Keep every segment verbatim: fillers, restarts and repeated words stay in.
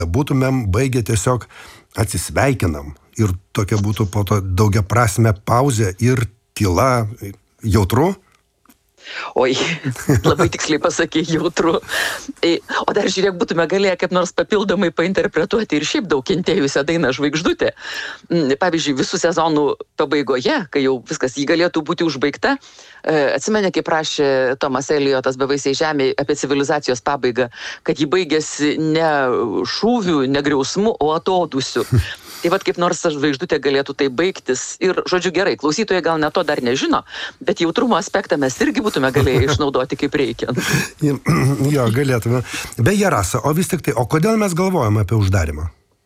būtumėm baigę tiesiog atsisveikinam ir tokia būtų po to daugia prasme pauzė ir tyla. Jautru? Oi, labai tiksliai pasakė, jautru. O dar žiūrėk, būtume galėję kaip nors papildomai painterpretuoti ir šiaip daug kentėjusią dainą Žvaigždutė. Pavyzdžiui, visų sezonų pabaigoje, kai jau viskas jį galėtų būti užbaigta, atsimeni, kaip prašė Tomas Elijotas Bevaisiai žemėje apie civilizacijos pabaigą, kad jį baigėsi ne šūvių, ne griausmu, o atodūsiu. Tai vat kaip nors Žvaigždutė galėtų tai baigtis. Ir, žodžiu, gerai, klausytojai gal net to dar nežino, bet jautrumo aspektą mes irgi būtume galėję išnaudoti kaip reikiant. Jo, galėtume. Beje, Rasa, o vis tik tai, o kodėl mes galvojame apie uždarimą?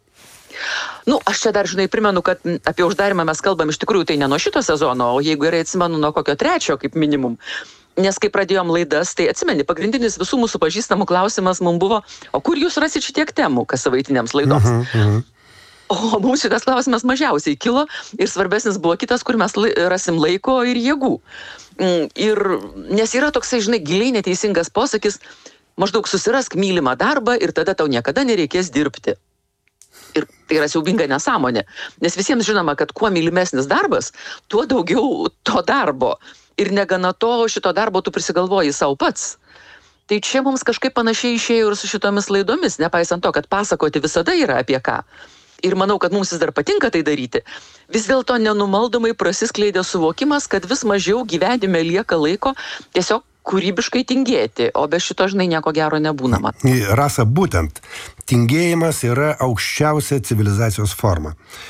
Nu, aš čia dar, žinai, primenu, kad apie uždarimą mes kalbam iš tikrųjų tai ne nuo šito sezono, o jeigu gerai atsimenu, nuo kokio trečio kaip minimum. Nes kai pradėjom laidas, tai atsimeni, pagrindinis visų mūsų pažįstamų klausimas mums buvo, o kur jūs rasit šitiek temų kas savaitinėms laidoms? Uh-huh, uh-huh. O mums šitas klausimas mažiausiai kilo ir svarbesnis buvo kitas, kur mes rasim laiko ir jėgų. Ir, nes yra toksai, žinai, giliai neteisingas posakis, maždaug susirask mylimą darbą ir tada tau niekada nereikės dirbti. Ir tai yra siaubinga nesąmonė, nes visiems žinoma, kad kuo mylimesnis darbas, tuo daugiau to darbo. Ir negana to, šito darbo tu prisigalvoji savo pats. Tai čia mums kažkaip panašiai išėjo ir su šitomis laidomis, nepaisant to, kad pasakoti visada yra apie ką. Ir manau, kad mums vis dar patinka tai daryti. Vis dėlto nenumaldomai prasiskleidė suvokimas, kad vis mažiau gyvenime lieka laiko tiesiog kūrybiškai tingėti, o be šito, žinai, nieko gero nebūna. Mat. Rasa, būtent, tingėjimas yra aukščiausia civilizacijos forma.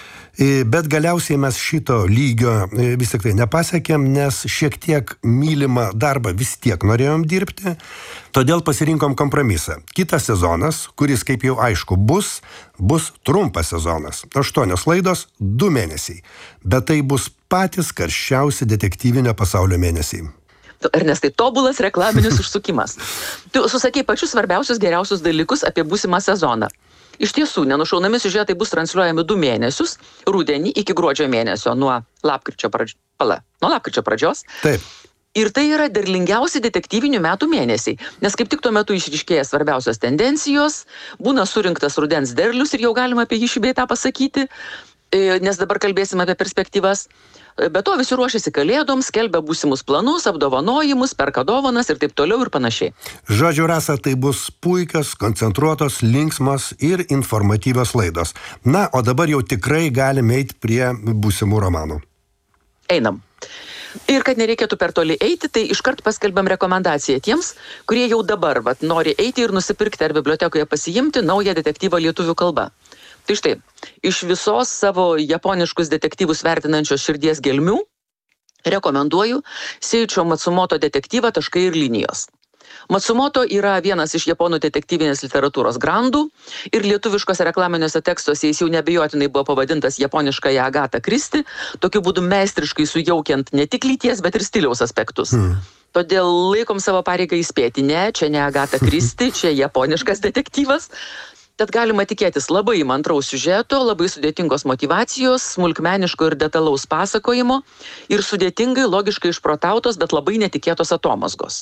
Bet galiausiai mes šito lygio vis tik tai nepasiekėm, nes šiek tiek mylimą darbą vis tiek norėjom dirbti, todėl pasirinkom kompromisą. Kitas sezonas, kuris, kaip jau aišku, bus, bus trumpas sezonas. Aštuonios laidos, du mėnesiai. Bet tai bus patys karščiausi detektyvinio pasaulio mėnesiai. Ernestai, tobulas reklaminis užsukimas. Tu susakei pačius svarbiausius, geriausius dalykus apie būsimą sezoną. Iš tiesų, nenušaunami siužetai bus transliuojami du mėnesius, rudenį iki gruodžio mėnesio, nuo lapkričio, pradž... Pala, nuo lapkričio pradžios. Taip. Ir tai yra derlingiausi detektyvinių metų mėnesiai, nes kaip tik tuo metu išryškėja svarbiausios tendencijos, būna surinktas rudens derlius ir jau galima apie jį šį bei tą pasakyti, nes dabar kalbėsime apie perspektyvas. Be to visi ruošiasi kalėdoms, skelbia būsimus planus, apdovanojimus, perka dovanas ir taip toliau ir panašiai. Žodžiu, Rasa, tai bus puikios, koncentruotos, linksmos ir informatyvios laidos. Na, o dabar jau tikrai galime eiti prie būsimų romanų. Einam. Ir kad nereikėtų per toli eiti, tai iškart paskelbiam rekomendaciją tiems, kurie jau dabar vat, nori eiti ir nusipirkti ar bibliotekoje pasiimti naują detektyvą lietuvių kalba. Tai štai, iš visos savo japoniškus detektyvus vertinančios širdies gelmių rekomenduoju Seiičio Matsumoto detektyvą Taškai ir linijos. Matsumoto yra vienas iš japonų detektyvinės literatūros grandų ir lietuviškose reklaminiuose tekstuose jis jau neabejotinai buvo pavadintas japoniškąją Agatą Kristi, tokiu būdu meistriškai sujaukiant ne tik lyties, bet ir stiliaus aspektus. Hmm. Todėl laikom savo pareigą įspėti, ne, čia ne Agata Kristi, čia japoniškas detektyvas. Tad galima tikėtis labai įmantraus siužeto, labai sudėtingos motyvacijos, smulkmeniško ir detalaus pasakojimo ir sudėtingai, logiškai išprotautos, bet labai netikėtos atomazgos.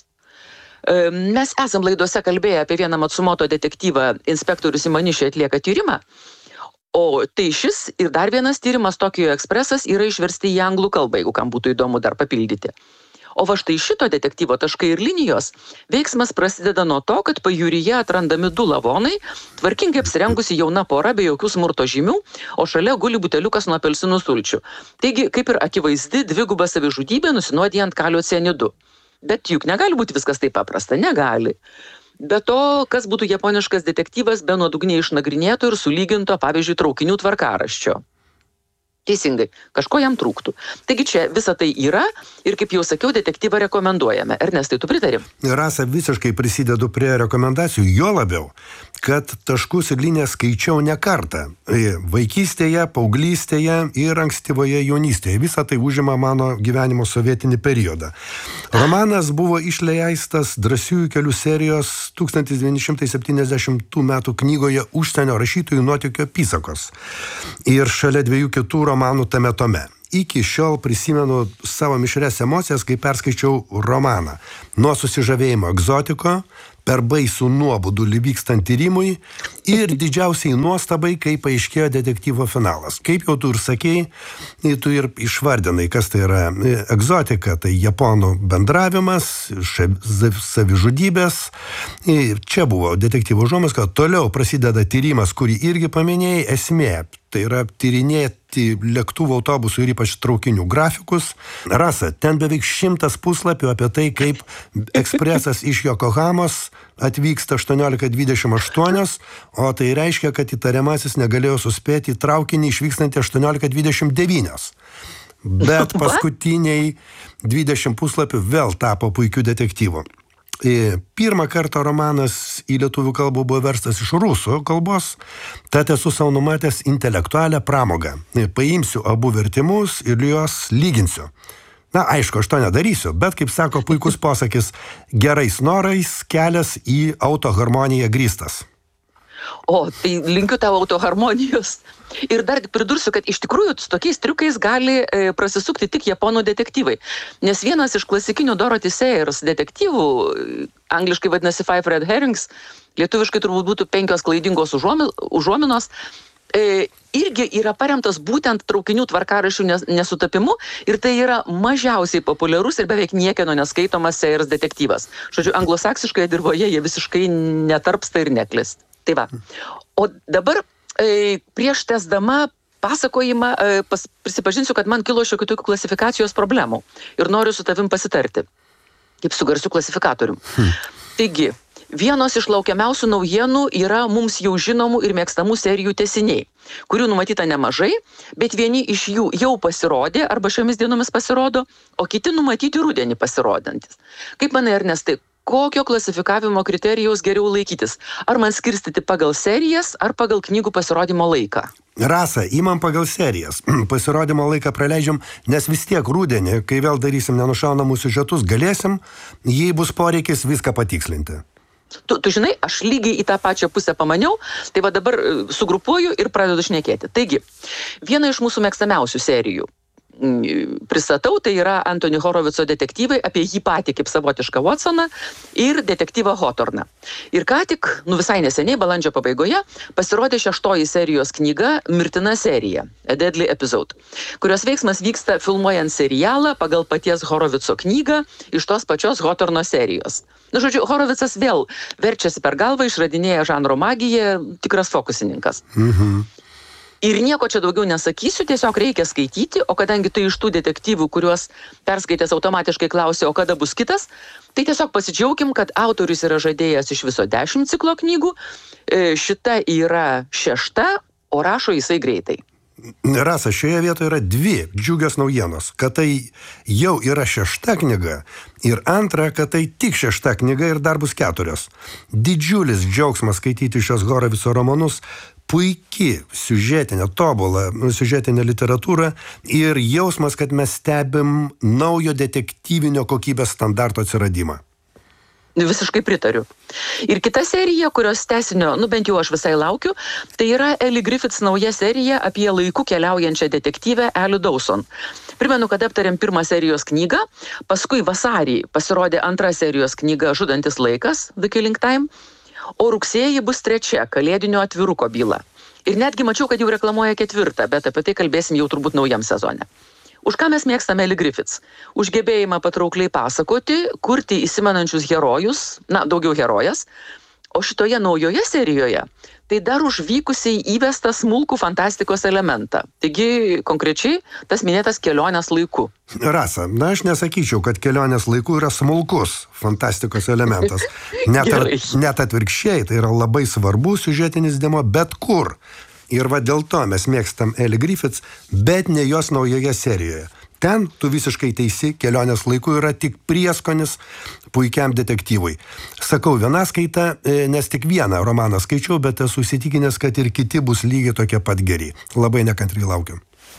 Mes esam laidose kalbėję apie vieną Matsumoto detektyvą Inspektorius Imaniši atlieka tyrimą, o tai šis ir dar vienas tyrimas Tokijo ekspresas yra išversti į anglų kalbą, jeigu kam būtų įdomu dar papildyti. O va štai šito detektyvo Taškai ir linijos veiksmas prasideda nuo to, kad pajūryje atrandami du lavonai, tvarkingai apsirengusi jauna pora be jokių smurto žymių, o šalia guli buteliukas nuo apelsinų sulčių. Taigi, kaip ir akivaizdi, dviguba savižudybė nusinuodijant kalio cianidu. Bet juk negali būti viskas taip paprasta, negali. Be to, kas būtų japoniškas detektyvas be nuodugniai išnagrinėto ir sulyginto, pavyzdžiui, traukinių tvarkaraščio. Teisingai, kažko jam trūktų. Taigi čia visa tai yra ir, kaip jau sakiau, detektyvą rekomenduojame. Ernestai, tu pritari? Rasa, visiškai prisidedu prie rekomendacijų, jo labiau, kad Taškus ir linijas skaičiau ne kartą. Vaikystėje, paauglystėje ir ankstyvoje jaunystėje. Visa tai užima mano gyvenimo sovietinį periodą. Romanas buvo išleistas Drąsiųjų kelių serijos tūkstantis devyni šimtai septyniasdešimtų metų knygoje Užsienio rašytojų nuotykio apysakos. Ir šalia dviejų kitų romanų tame tome. iki šiol prisimenu savo mišrias emocijas, kai perskaičiau romaną. Nuo susižavėjimo egzotiko, per baisų nuobodulį vykstant tyrimui ir didžiausiai nuostabai, kai paaiškėjo detektyvo finalas. Kaip jau tu ir sakei, tu ir išvardinai, kas tai yra egzotika, tai japonų bendravimas, savižudybės. Čia buvo detektyvo užuomazga, toliau prasideda tyrimas, kurį irgi paminėjai, esmė. Tai yra tyrinėti lėktuvų, autobusų ir ypač traukinių grafikus. Rasa, ten beveik šimtas puslapių apie tai, kaip ekspresas iš Jokohamos atvyksta aštuoniolika dvidešimt aštuoni, o tai reiškia, kad įtariamasis negalėjo suspėti į traukinį išvykstantį aštuoniolika dvidešimt devyni. Bet paskutiniai dvidešimt puslapių vėl tapo puikiu detektyvu. Pirmą kartą romanas į lietuvių kalbą buvo verstas iš rusų kalbos, tad esu savo numatęs intelektualią pramogą. Paimsiu abu vertimus ir juos lyginsiu. Na, aišku, aš to nedarysiu, bet, kaip sako puikus posakis, gerais norais kelias į autoharmoniją grįstas. O, tai linkiu tavo autoharmonijos. Ir dar pridursiu, kad iš tikrųjų su tokiais triukais gali e, prasisukti tik japonų detektyvai. Nes vienas iš klasikinių Dorothy Sayers detektyvų, angliškai vadinasi Five Red Herrings, lietuviškai turbūt būtų penkios klaidingos užuomi, užuominos, e, irgi yra paremtas būtent traukinių tvarkaraščių nes, nesutapimu ir tai yra mažiausiai populiarus ir beveik niekieno neskaitomas Sayers detektyvas. Žodžiu, anglosaksiškoje dirboje jie visiškai netarpsta ir neklist. Tai va. O dabar e, prieš tesdama pasakojimą e, pas, prisipažinsiu, kad man kilo šiokių tokių klasifikacijos problemų ir noriu su tavim pasitarti, kaip su garsiu klasifikatorium. Hmm. Taigi, vienos iš laukiamiausių naujienų yra mums jau žinomų ir mėgstamų serijų tęsiniai, kurių numatyta nemažai, bet vieni iš jų jau pasirodė arba šiomis dienomis pasirodo, o kiti numatyti rudenį pasirodantis. Kaip manai, Ernestai, kokio klasifikavimo kriterijaus geriau laikytis? Ar man skirstyti pagal serijas, ar pagal knygų pasirodymo laiką? Rasa, įmam pagal serijas. Pasirodymo laiką praleidžiam, nes vis tiek rudenį, kai vėl darysim nenušaunamus siužetus, galėsim, jei bus poreikis, viską patikslinti. Tu, tu žinai, aš lygiai į tą pačią pusę pamaniau, tai va dabar sugrupuoju ir pradedu šnekėti. Taigi, viena iš mūsų mėgstamiausių serijų pristatau, tai yra Anthony Horovico detektyvai apie jį patį kaip savotišką Watsoną ir detektyvą Hawthorną. Ir ką tik, nu visai neseniai, balandžio pabaigoje, pasirodė šeštoji serijos knyga Mirtina serija, A Deadly Episode, kurios veiksmas vyksta filmuojant serialą pagal paties Horovico knygą iš tos pačios Hawthorno serijos. Nu, žodžiu, Horovicas vėl verčiasi per galvą, išradinėja žanro magiją, tikras fokusininkas. Mhm. Ir nieko čia daugiau nesakysiu, tiesiog reikia skaityti, o kadangi tai iš tų detektyvų, kuriuos perskaitęs automatiškai klausė, o kada bus kitas, tai tiesiog pasidžiaugim, kad autorius yra žadėjęs iš viso dešimt ciklo knygų, šita yra šešta, o rašo jisai greitai. Rasa, šioje vietoje yra dvi džiugios naujienos, kad tai jau yra šešta knyga ir antra, kad tai tik šešta knyga ir dar bus keturios. Didžiulis džiaugsmas skaityti šios Horovico romanus, puiki siužetinė, tobula siužetinė literatūra ir jausmas, kad mes stebim naujo detektyvinio kokybės standarto atsiradimą. Visiškai pritariu. Ir kita serija, kurios tęsinio, nu bent jau aš visai laukiu, tai yra Ellie Griffiths nauja serija apie laiku keliaujančią detektyvę Ellie Dawson. Primenu, kad aptarėm pirmą serijos knygą, paskui vasarį pasirodė antra serijos knyga Žudantis laikas, The Killing Time, o rugsėjį bus trečia, Kalėdinio atviruko byla. Ir netgi mačiau, kad jau reklamuoja ketvirtą, bet apie tai kalbėsim jau turbūt naujam sezone. Už ką mes mėgstame Ellie Griffiths? Už gebėjimą patraukliai pasakoti, kurti įsimenančius herojus, na, daugiau herojas, o šitoje naujoje serijoje tai dar už vykusiai įvestą smulkų fantastikos elementą. Taigi, konkrečiai, tas minėtas kelionės laiku. Rasa, na, aš nesakyčiau, kad kelionės laiku yra smulkus fantastikos elementas. Net, ar, net atvirkščiai, tai yra labai svarbus siužetinis dėmuo, bet kur. Ir va dėl to mes mėgstam Ellie Griffiths, bet ne jos naujoje serijoje. Ten, tu visiškai teisi, kelionės laiku yra tik prieskonis puikiam detektyvui. Sakau vieną skaitą, nes tik vieną romaną skaičiau, bet esu įsitikinęs, kad ir kiti bus lygiai tokie pat geri. Labai nekantriai laukiam.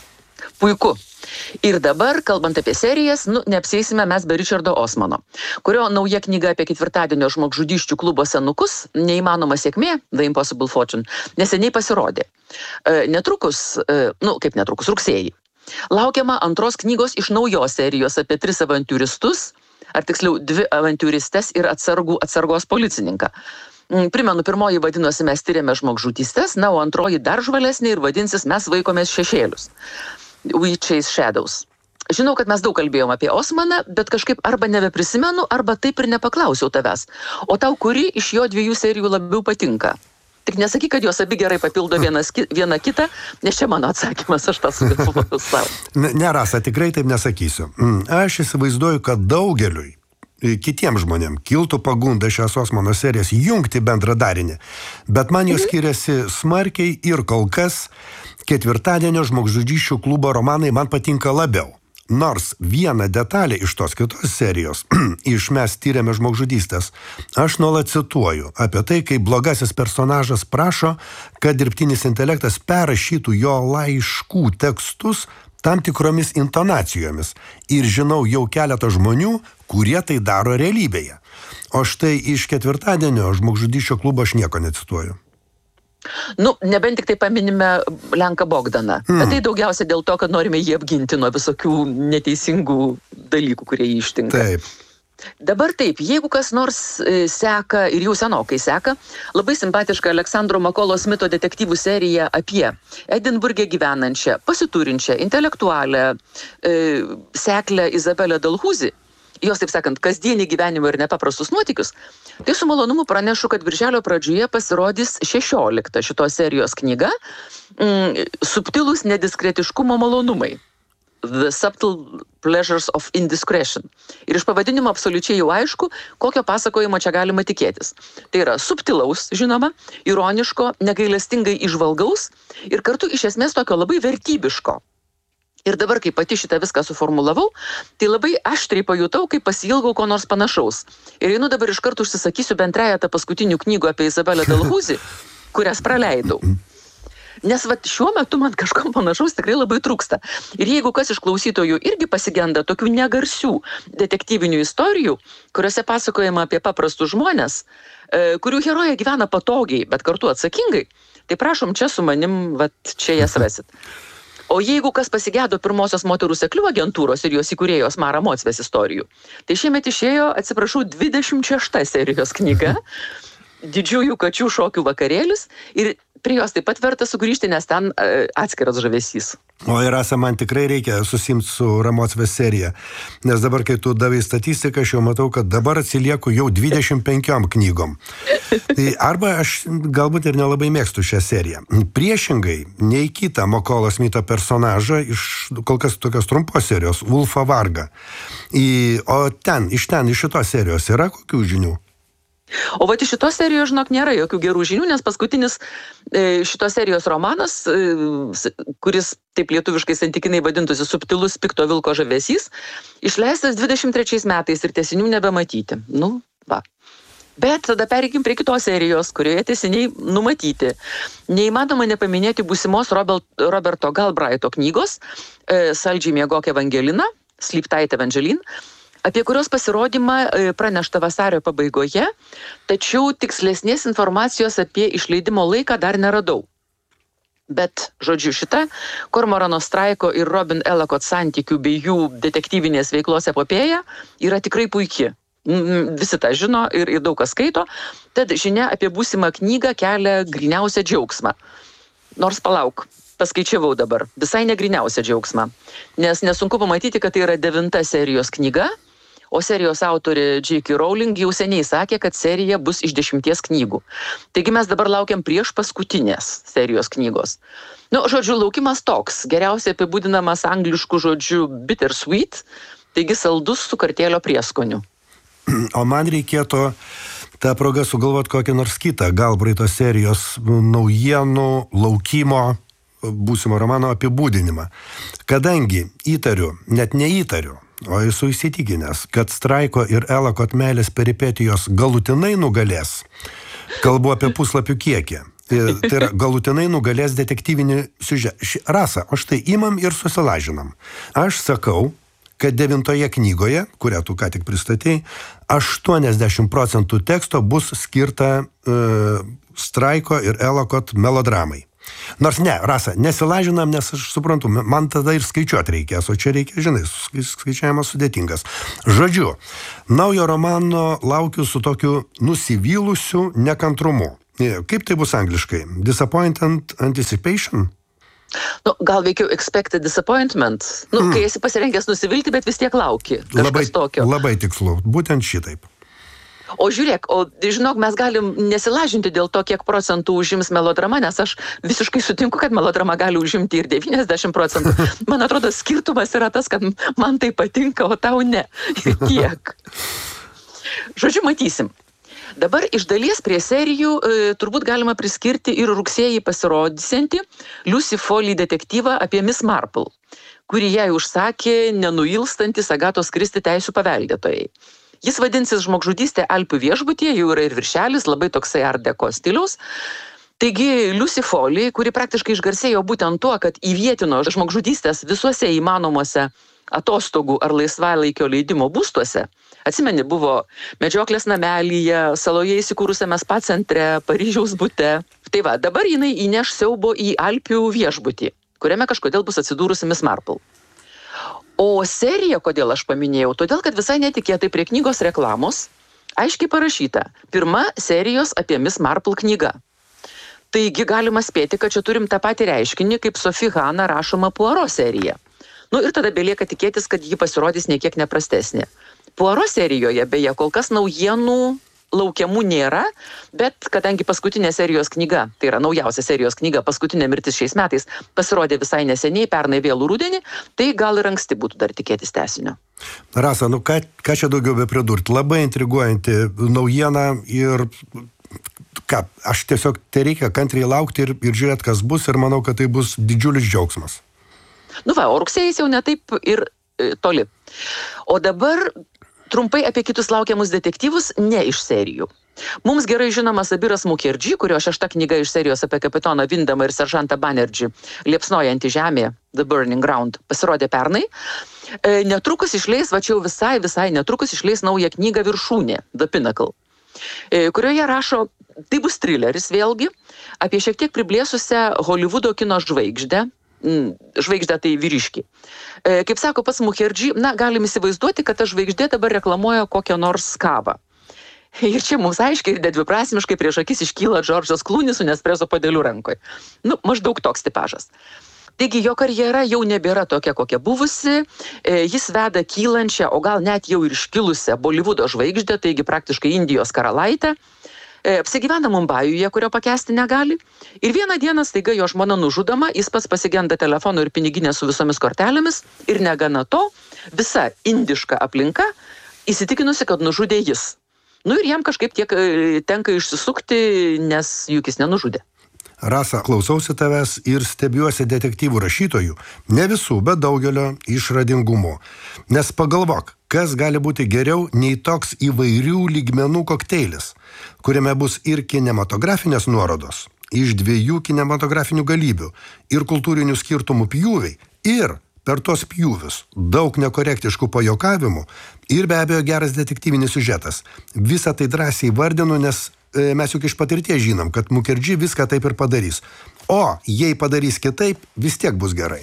Puiku. Ir dabar, kalbant apie serijas, nu, neapsėsime mes be Richardo Osmano, kurio nauja knyga apie ketvirtadienio žmogžudysčių klubo senukus, Neįmanoma sėkmė, The Impossible Fortune, neseniai pasirodė. E, netrukus, e, nu, kaip netrukus, rugsėjį. Laukiama antros knygos iš naujos serijos apie tris avantiūristus, ar tiksliau dvi avantiūristes ir atsargų atsargos policininką. Primenu, pirmoji vadinosi Mes tyrėme žmogžudystes, na, o antroji dar žvalesnė ir vadinsis Mes vaikomės šešėlius. We Chase Shadows. Žinau, kad mes daug kalbėjom apie Osmaną, bet kažkaip arba nebeprisimenu, arba taip ir nepaklausiau tavęs. O tau kuri iš jo dviejų serijų labiau patinka? Tik nesakyk, kad jos abi gerai papildo vienas, vieną kitą, nes čia mano atsakymas, aš tą sugalvojau savo. Ne, ne, Rasa, tikrai taip nesakysiu. Aš įsivaizduoju, kad daugeliui kitiems žmonėm kiltų pagunda šios Osmano serijas jungti bendrą darinį, bet man jos skiriasi smarkiai ir kol kas ketvirtadienio žmogžudysčių klubo romanai man patinka labiau. Nors vieną detalę iš tos kitos serijos, iš Mes tyrėme žmogžudystes, aš nuolat cituoju apie tai, kaip blogasis personažas prašo, kad dirbtinis intelektas perrašytų jo laiškų tekstus tam tikromis intonacijomis. Ir žinau jau keletą žmonių, kurie tai daro realybėje. O štai iš ketvirtadienio žmogžudysčių klubo aš nieko necituoju. Nu, nebent tik tai paminime Lenką Bogdaną. Mm. Bet tai daugiausia dėl to, kad norime jį apginti nuo visokių neteisingų dalykų, kurie jį ištinka. Taip. Dabar taip, jeigu kas nors seka, ir jau senokai seka, labai simpatiška Aleksandro Makolo Smito detektyvų serija apie Edinburge gyvenančią, pasiturinčią, intelektualią, e, seklę Izabelę Dalhuzi, jos, taip sakant, kasdienį gyvenimą ir nepaprastus nuotykius, tai su malonumu pranešu, kad birželio pradžioje pasirodys šešiolikta šitos serijos knyga mm, Subtilūs nediskretiškumo malonumai. The Subtle Pleasures of Indiscretion. Ir iš pavadinimo absoliučiai jau aišku, kokio pasakojimo čia galima tikėtis. Tai yra subtilaus, žinoma, ironiško, negailestingai įžvalgaus ir kartu iš esmės tokio labai vertybiško. Ir dabar, kai pati šitą viską suformulavau, tai labai aštriai pajutau, kai pasiilgau ko nors panašaus. Ir einu dabar iš karto užsisakysiu bent trejetą paskutinių knygų apie Izabelę Dalhuzi, kurias praleidau. Nes vat šiuo metu man kažko panašaus tikrai labai trūksta. Ir jeigu kas iš klausytojų irgi pasigenda tokių negarsių detektyvinių istorijų, kuriuose pasakojama apie paprastus žmonės, kurių herojai gyvena patogiai, bet kartu atsakingai, tai prašom čia su manim, vat čia jas rasit. O jeigu kas pasigėdo pirmosios moterų seklių agentūros ir jos įkūrėjos Mara Mocvės istorijų, tai šiemet išėjo, atsiprašau, dvidešimt šešta serijos knyga Didžiųjų kačių šokių vakarėlis ir prie jos taip pat verta sugrįžti, nes ten e, atskiras žavesys. O ir Rasa, man tikrai reikia susimti su Ramocvės serija, nes dabar, kai tu davai statistiką, aš jau matau, kad dabar atsilieku jau dvidešimt penkiom knygom. Tai arba aš galbūt ir nelabai mėgstu šią seriją. Priešingai, nei kitą Makolo Smito personažą iš kol kas tokios trumpos serijos, Ulfą Vargą. I, o ten, iš ten, iš šitos serijos yra kokių žinių? O va, iš šitos serijos, žinok, nėra jokių gerų žinių, nes paskutinis e, šitos serijos romanas, e, kuris taip lietuviškai santykinai vadintųsi Subtilus pikto vilko žavesys, išleistas dvidešimt trečiais metais ir tęsinių nebematyti. Nu, va. Bet tada pereikim prie kitos serijos, kurioje tęsiniai numatyti. Neįmanoma nepaminėti būsimos Robert, Roberto Galbraito knygos e, Saldžiai miegok Evangelina, Sleep Tight Evangeline, apie kurios pasirodymą pranešta vasario pabaigoje, tačiau tikslesnės informacijos apie išleidimo laiką dar neradau. Bet, žodžiu, šita Kormorano Straiko ir Robin Ellacott santykių bei jų detektyvinės veiklos epopėja yra tikrai puiki. Visi tą žino ir, ir daug kas skaito, tad žinia apie būsimą knygą kelia gryniausią džiaugsmą. Nors palauk, paskaičiavau dabar, visai negriniausią džiaugsmą, nes nesunku pamatyti, kad tai yra devinta serijos knyga, o serijos autorė J K Rowling jau seniai sakė, kad serija bus iš dešimties knygų. Taigi mes dabar laukiam prieš paskutinės serijos knygos. Nu, žodžiu, laukimas toks, geriausiai apibūdinamas angliškų žodžių bittersweet, taigi saldus su kartėlio prieskoniu. O man reikėtų tą progą sugalvoti kokią nors kitą Galbraito serijos naujienų laukimo būsimo romano apibūdinimą. Kadangi įtariu, net neįtariu, o esu įsitikinęs, kad Straiko ir Ellacott meilės peripetijos galutinai nugalės. Kalbu apie puslapių kiekį. Tai yra, galutinai nugalės detektyvinį siužetą. Rasa, o štai imam ir susilažinam. Aš sakau, kad devintoje knygoje, kurią tu ką tik pristatei, aštuoniasdešimt procentų teksto bus skirta uh, Straiko ir Ellacott melodramai. Nors ne, Rasa, nesilažinam, nes aš suprantu, man tada ir skaičiuoti reikės, o čia reikia, žinai, skaičiavimas sudėtingas. Žodžiu, naujo romano laukiu su tokiu nusivylusiu nekantrumu. Kaip tai bus angliškai? Disappointed anticipation? Nu, gal veikiau expected disappointment. Nu, mm. kai esi pasirengęs nusivilti, bet vis tiek lauki. Labai, tokio. Labai tikslu, būtent šitaip. O žiūrėk, o žinok, mes galim nesilažinti dėl to, kiek procentų užims melodrama, nes aš visiškai sutinku, kad melodrama gali užimti ir devyniasdešimt procentų. Man atrodo, skirtumas yra tas, kad man tai patinka, o tau ne. Ir tiek. Žodžiu, matysim. Dabar iš dalies prie serijų e, turbūt galima priskirti ir rugsėjį pasirodysiantį Lucy Foley detektyvą apie Miss Marple, kurį jai užsakė nenuilstantis Agatos Kristi teisių paveldėtojai. Jis vadinsis Žmogžudystė Alpių viešbutyje, jau yra ir viršelis, labai toksai art deco stiliaus. Taigi Lucy Foley, kuri praktiškai išgarsėjo būtent tuo, kad įvietino žmogžudystės visuose įmanomuose atostogų ar laisvalaikio leidimo būstuose. Atsimeni, buvo Medžioklės namelyje, saloje įsikūrusiame spa centre, Paryžiaus bute. Tai va, dabar jinai įneš siaubo į Alpių viešbutį, kuriame kažkodėl bus atsidūrusi Miss Marple. O serija, kodėl aš paminėjau, todėl, kad visai netikėtai prie knygos reklamos aiškiai parašyta pirma serijos apie Miss Marple knyga. Taigi galima spėti, kad čia turim tą patį reiškinį, kaip Sophie Hannah rašoma Poirot serija. Nu ir tada belieka tikėtis, kad ji pasirodys niekiek neprastesnė. Poirot serijoje, beje, kol kas naujienų laukiamų nėra, bet kadangi paskutinė serijos knyga, tai yra naujausia serijos knyga, paskutinė mirtis šiais metais, pasirodė visai neseniai, pernai vėlų rudenį, tai gal ir anksti būtų dar tikėtis tęsinio. Rasa, nu ką, ką čia daugiau be pridurti? Labai intriguojanti naujiena ir ką, aš tiesiog tai reikia kantriai laukti ir, ir žiūrėti, kas bus, ir manau, kad tai bus didžiulis džiaugsmas. Nu va, o rugsėjais jau netaip ir e, toli. O dabar trumpai apie kitus laukiamus detektyvus ne iš serijų. Mums gerai žinomas Abiras Mukerdži, kurio šešta knyga iš serijos apie kapitoną Vindamą ir seržantą Banerjį, Liepsnojanti žemė, The Burning Ground, pasirodė pernai. E, netrukus išleis, va čia jau visai, visai netrukus išleis naują knygą Viršūnė, The Pinnacle, e, kurioje rašo, tai bus trileris vėlgi, apie šiek tiek priblėsusią Holivudo kino žvaigždę, žvaigždę tai vyriškį. E, kaip sako pats Mukerdži, na, galim įsivaizduoti, kad ta žvaigždė dabar reklamuoja kokią nors kavą. Ir čia mums aiškiai ir nedviprasmiškai prieš akis iškyla Džordžas Klūnis su Nespresso puodeliu rankoje. Nu, maždaug toks tipažas. Taigi jo karjera jau nebėra tokia, kokia buvusi, e, jis veda kylančią, o gal net jau ir iškilusią Bolivudo žvaigždę, taigi praktiškai Indijos karalaitę. Apsigyvena Mumbajuje, kurio pakęsti negali. Ir vieną dieną staiga jo žmona nužudoma, jis pats pasigenda telefonų ir piniginę su visomis kortelėmis. Ir negana to, visa indiška aplinka įsitikinusi, kad nužudė jis. Nu ir jam kažkaip tiek tenka išsisukti, nes juk jis nenužudė. Rasa, klausausi tavęs ir stebiuosi detektyvų rašytojų, ne visų, bet daugelio išradingumu. Nes pagalvok, kas gali būti geriau nei toks įvairių lygmenų kokteilis, kuriame bus ir kinematografinės nuorodos, iš dviejų kinematografinių galybių, ir kultūrinių skirtumų pjūviai, ir per tuos pjūvius daug nekorektiškų pajokavimų, ir be abejo geras detektyvinis siužetas. Visą tai drąsiai vardinu, nes mes juk iš patirties žinom, kad Mukerdži viską taip ir padarys. O jei padarys kitaip, vis tiek bus gerai.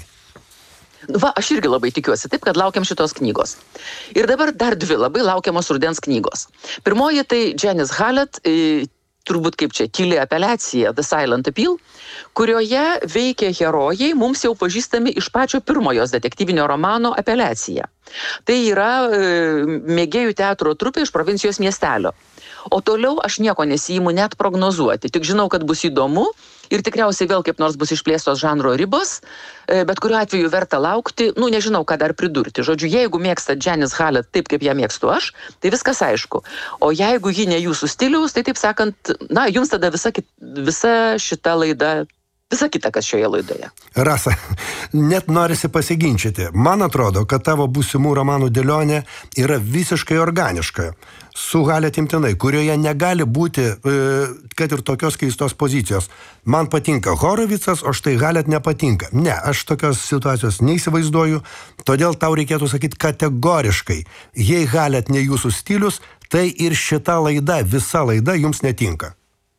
Va, aš irgi labai tikiuosi taip, kad laukiam šitos knygos. Ir dabar dar dvi labai laukiamos rudens knygos. Pirmoji tai Janice Hallett, e, turbūt kaip čia, tyli apeliacija, The Silent Appeal, kurioje veikia herojai, mums jau pažįstami iš pačio pirmojos detektyvinio romano Apeliacija. Tai yra e, mėgėjų teatro trupė iš provincijos miestelio. O toliau aš nieko nesiimu net prognozuoti, tik žinau, kad bus įdomu ir tikriausiai vėl kaip nors bus išplėstos žanro ribos, bet kuriuo atveju verta laukti, nu nežinau, ką dar pridurti. Žodžiu, jeigu mėgstat Janice Hallett taip, kaip ją mėgstu aš, tai viskas aišku. O jeigu ji ne jūsų stiliaus, tai taip sakant, na, jums tada visa, visa šita laida, visa kita, kas šioje laidoje. Rasa, net norisi pasiginčyti. Man atrodo, kad tavo būsimų romanų dėlionė yra visiškai organiška. Su Hallett imtinai, kurioje negali būti, kad ir tokios keistos pozicijos. Man patinka Horovicas, o štai Hallett nepatinka. Ne, aš tokios situacijos neįsivaizduoju, todėl tau reikėtų sakyti kategoriškai. Jei Hallett ne jūsų stilius, tai ir šita laida, visa laida jums netinka.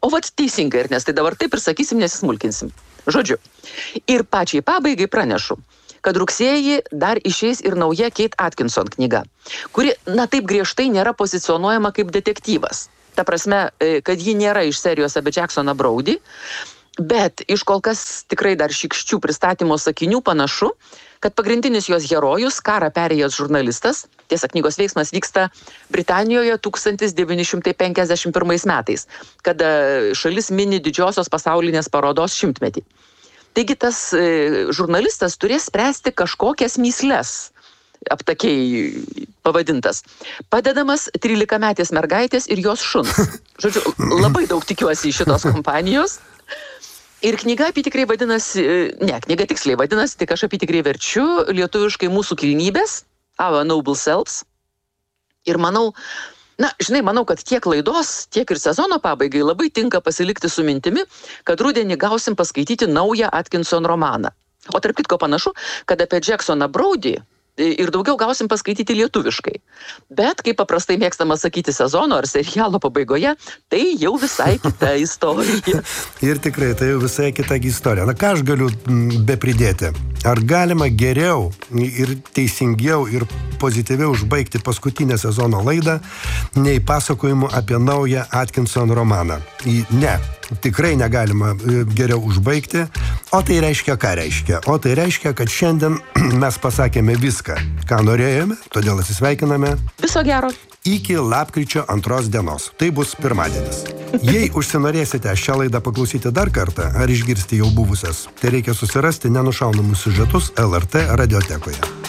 O vat teisingai, Ernestai, dabar taip ir sakysim, nesismulkinsim. Žodžiu, ir pačiai pabaigai pranešu, kad rugsėjį dar išeis ir nauja Kate Atkinson knyga, kuri, na taip griežtai nėra pozicionuojama kaip detektyvas. Ta prasme, kad ji nėra iš serijos apie Jacksoną Brody, bet iš kol kas tikrai dar šykščių pristatymo sakinių panašu, kad pagrindinis jos herojus, karą perėjęs žurnalistas, tiesa, knygos veiksmas vyksta Britanijoje tūkstantis devyni šimtai penkiasdešimt pirmais metais, kada šalis mini didžiosios pasaulinės parodos šimtmetį. Taigi tas e, žurnalistas turės spręsti kažkokias mįsles, aptakiai pavadintas, padedamas trylikametės mergaitės ir jos šuns. Žodžiu, labai daug tikiuosi iš šitos kompanijos. Ir knyga apytikriai vadinasi, ne, knyga tiksliai vadinasi, tik aš apytikriai verčiu lietuviškai Mūsų kilnybės, Our Noble Selves. Ir manau, na, žinai, manau, kad tiek laidos, tiek ir sezono pabaigai labai tinka pasilikti su mintimi, kad rudenį gausim paskaityti naują Atkinson romaną. O tarp kitko panašu, kad apie Jacksoną Brody ir daugiau gausim paskaityti lietuviškai. Bet, kaip paprastai mėgstama sakyti sezono ar serialo pabaigoje, tai jau visai kita istorija. Ir tikrai, tai jau visai kita istorija. Na, ką aš galiu be pridėti? Ar galima geriau ir teisingiau ir pozityviau užbaigti paskutinę sezono laidą, nei pasakojimu apie naują Atkinson romaną? Ne, tikrai negalima geriau užbaigti. O tai reiškia, ką reiškia? O tai reiškia, kad šiandien mes pasakėme viską, ką norėjome, todėl atsisveikiname. Viso gero. Iki lapkričio antros dienos. Tai bus pirmadienis. Jei užsinorėsite šią laidą paklausyti dar kartą ar išgirsti jau buvusias, tai reikia susirasti nenušaunamus siužetus L R T radiotekoje.